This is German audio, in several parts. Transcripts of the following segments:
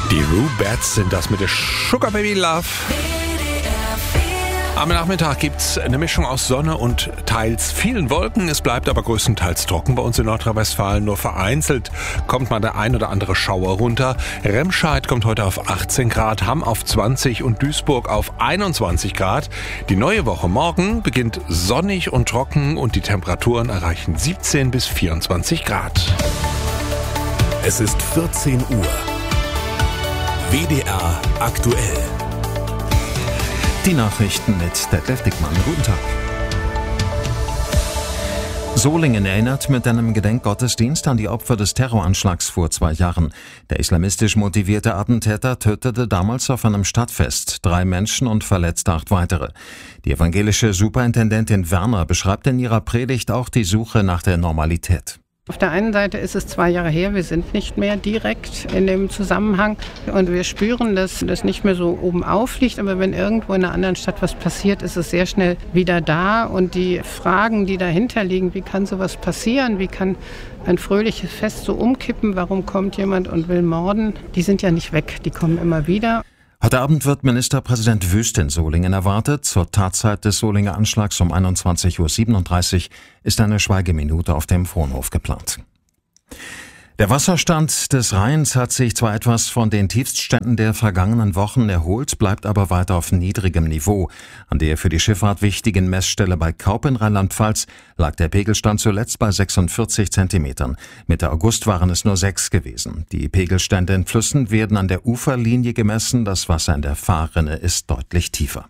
Die Rubettes sind das mit der Sugar Baby Love. Am Nachmittag gibt's eine Mischung aus Sonne und teils vielen Wolken. Es bleibt aber größtenteils trocken bei uns in Nordrhein-Westfalen. Nur vereinzelt kommt mal der ein oder andere Schauer runter. Remscheid kommt heute auf 18 Grad, Hamm auf 20 und Duisburg auf 21 Grad. Die neue Woche morgen beginnt sonnig und trocken und die Temperaturen erreichen 17 bis 24 Grad. Es ist 14 Uhr. WDR aktuell. Die Nachrichten mit Detlef Dickmann. Guten Tag. Solingen erinnert mit einem Gedenkgottesdienst an die Opfer des Terroranschlags vor 2 Jahren. Der islamistisch motivierte Attentäter tötete damals auf einem Stadtfest 3 Menschen und verletzte 8 weitere. Die evangelische Superintendentin Werner beschreibt in ihrer Predigt auch die Suche nach der Normalität. Auf der einen Seite ist es 2 Jahre her, wir sind nicht mehr direkt in dem Zusammenhang und wir spüren, dass das nicht mehr so oben aufliegt, aber wenn irgendwo in einer anderen Stadt was passiert, ist es sehr schnell wieder da und die Fragen, die dahinter liegen, wie kann sowas passieren, wie kann ein fröhliches Fest so umkippen, warum kommt jemand und will morden, die sind ja nicht weg, die kommen immer wieder. Heute Abend wird Ministerpräsident Wüst in Solingen erwartet. Zur Tatzeit des Solinger Anschlags um 21.37 Uhr ist eine Schweigeminute auf dem Fronhof geplant. Der Wasserstand des Rheins hat sich zwar etwas von den Tiefstständen der vergangenen Wochen erholt, bleibt aber weiter auf niedrigem Niveau. An der für die Schifffahrt wichtigen Messstelle bei Kaup in Rheinland-Pfalz lag der Pegelstand zuletzt bei 46 Zentimetern. Mitte August waren es nur 6 gewesen. Die Pegelstände in Flüssen werden an der Uferlinie gemessen. Das Wasser in der Fahrrinne ist deutlich tiefer.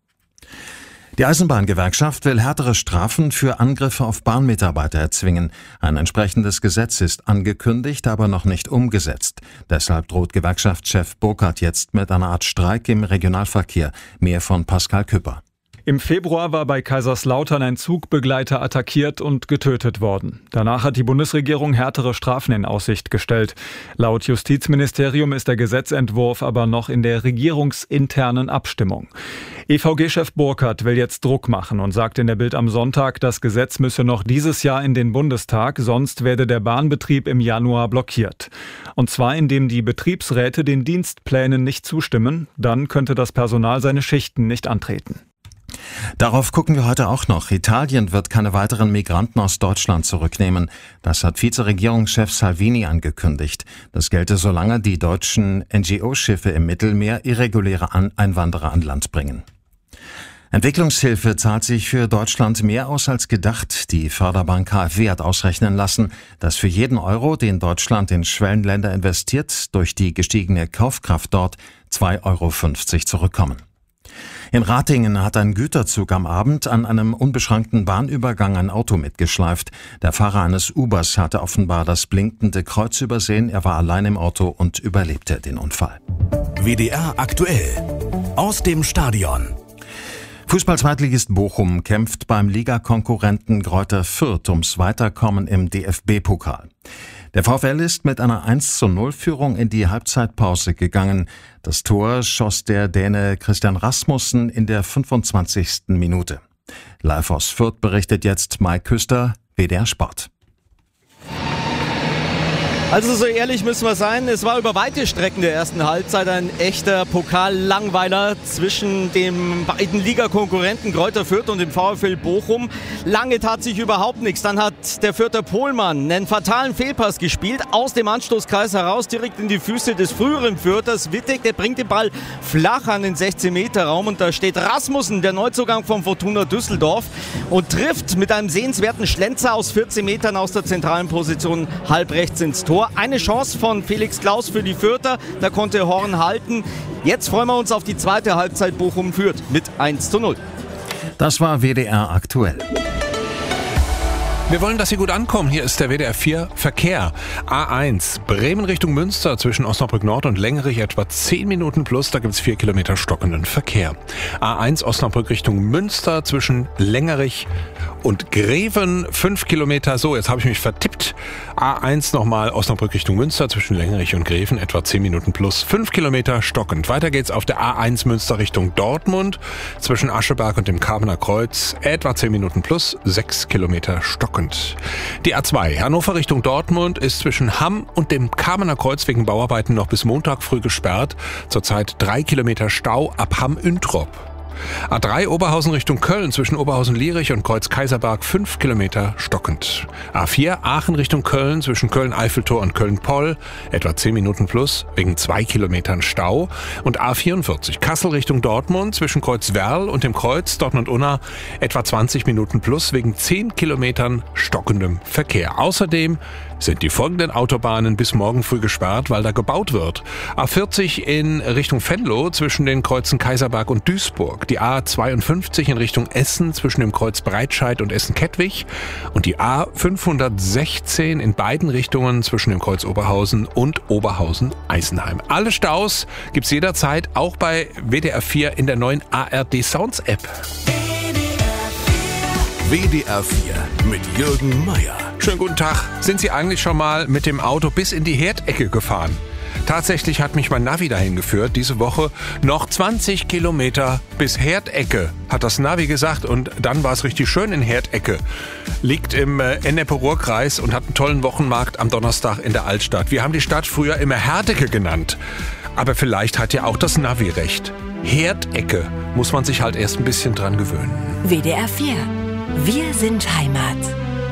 Die Eisenbahngewerkschaft will härtere Strafen für Angriffe auf Bahnmitarbeiter erzwingen. Ein entsprechendes Gesetz ist angekündigt, aber noch nicht umgesetzt. Deshalb droht Gewerkschaftschef Burkhardt jetzt mit einer Art Streik im Regionalverkehr. Mehr von Pascal Küpper. Im Februar war bei Kaiserslautern ein Zugbegleiter attackiert und getötet worden. Danach hat die Bundesregierung härtere Strafen in Aussicht gestellt. Laut Justizministerium ist der Gesetzentwurf aber noch in der regierungsinternen Abstimmung. EVG-Chef Burkhardt will jetzt Druck machen und sagt in der Bild am Sonntag, das Gesetz müsse noch dieses Jahr in den Bundestag, sonst werde der Bahnbetrieb im Januar blockiert. Und zwar indem die Betriebsräte den Dienstplänen nicht zustimmen, dann könnte das Personal seine Schichten nicht antreten. Darauf gucken wir heute auch noch. Italien wird keine weiteren Migranten aus Deutschland zurücknehmen. Das hat Vizeregierungschef Salvini angekündigt. Das gelte, solange die deutschen NGO-Schiffe im Mittelmeer irreguläre Einwanderer an Land bringen. Entwicklungshilfe zahlt sich für Deutschland mehr aus als gedacht. Die Förderbank KfW hat ausrechnen lassen, dass für jeden Euro, den Deutschland in Schwellenländer investiert, durch die gestiegene Kaufkraft dort 2,50 Euro zurückkommen. In Ratingen hat ein Güterzug am Abend an einem unbeschrankten Bahnübergang ein Auto mitgeschleift. Der Fahrer eines Ubers hatte offenbar das blinkende Kreuz übersehen. Er war allein im Auto und überlebte den Unfall. WDR aktuell. Aus dem Stadion. Fußball-Zweitligist Bochum kämpft beim Ligakonkurrenten Greuther Fürth ums Weiterkommen im DFB-Pokal. Der VfL ist mit einer 1:0-Führung in die Halbzeitpause gegangen. Das Tor schoss der Däne Christian Rasmussen in der 25. Minute. Live aus Fürth berichtet jetzt Mike Küster, WDR Sport. Also so ehrlich müssen wir sein, es war über weite Strecken der ersten Halbzeit ein echter Pokal-Langweiler zwischen den beiden Ligakonkurrenten Greuther Fürth und dem VfL Bochum. Lange tat sich überhaupt nichts. Dann hat der Fürther Pohlmann einen fatalen Fehlpass gespielt, aus dem Anstoßkreis heraus, direkt in die Füße des früheren Fürthers. Wittek, der bringt den Ball flach an den 16-Meter-Raum und da steht Rasmussen, der Neuzugang von Fortuna Düsseldorf, und trifft mit einem sehenswerten Schlenzer aus 14 Metern aus der zentralen Position halb rechts ins Tor. Eine Chance von Felix Klaus für die Fürther, da konnte Horn halten. Jetzt freuen wir uns auf die zweite Halbzeit. Bochum führt mit 1:0. Das war WDR aktuell. Wir wollen, dass Sie gut ankommen. Hier ist der WDR 4 Verkehr. A1 Bremen Richtung Münster zwischen Osnabrück Nord und Lengerich etwa 10 Minuten plus. Da gibt es 4 Kilometer stockenden Verkehr. A1 Osnabrück Richtung Münster zwischen Lengerich und Greven 5 Kilometer. So, jetzt habe ich mich vertippt. A1 nochmal Osnabrück Richtung Münster zwischen Lengerich und Greven etwa 10 Minuten plus. 5 Kilometer stockend. Weiter geht's auf der A1 Münster Richtung Dortmund zwischen Ascheberg und dem Kamener Kreuz etwa 10 Minuten plus. 6 Kilometer stockend. stockend. Die A2 Hannover Richtung Dortmund ist zwischen Hamm und dem Kamener Kreuz wegen Bauarbeiten noch bis Montag früh gesperrt. Zurzeit 3 Kilometer Stau ab Hamm-Üntrop. A3 Oberhausen Richtung Köln zwischen Oberhausen-Lierich und Kreuz Kaiserberg 5 Kilometer stockend. A4 Aachen Richtung Köln zwischen Köln-Eiffeltor und Köln-Poll etwa 10 Minuten plus wegen 2 Kilometern Stau. Und A44 Kassel Richtung Dortmund zwischen Kreuz Werl und dem Kreuz Dortmund-Unna etwa 20 Minuten plus wegen 10 Kilometern stockendem Verkehr. Außerdem sind die folgenden Autobahnen bis morgen früh gesperrt, weil da gebaut wird. A40 in Richtung Venlo zwischen den Kreuzen Kaiserberg und Duisburg. Die A52 in Richtung Essen zwischen dem Kreuz Breitscheid und Essen-Kettwig. Und die A516 in beiden Richtungen zwischen dem Kreuz Oberhausen und Oberhausen-Eisenheim. Alle Staus gibt's jederzeit auch bei WDR 4 in der neuen ARD Sounds App. WDR 4 mit Jürgen Meier. Schönen guten Tag. Sind Sie eigentlich schon mal mit dem Auto bis in die Herdecke gefahren? Tatsächlich hat mich mein Navi dahin geführt, diese Woche noch 20 Kilometer bis Herdecke, hat das Navi gesagt, und dann war es richtig schön in Herdecke. Liegt im Ennepe-Ruhr-Kreis und hat einen tollen Wochenmarkt am Donnerstag in der Altstadt. Wir haben die Stadt früher immer Herdecke genannt, aber vielleicht hat ja auch das Navi recht. Herdecke muss man sich halt erst ein bisschen dran gewöhnen. WDR 4. Wir sind Heimat.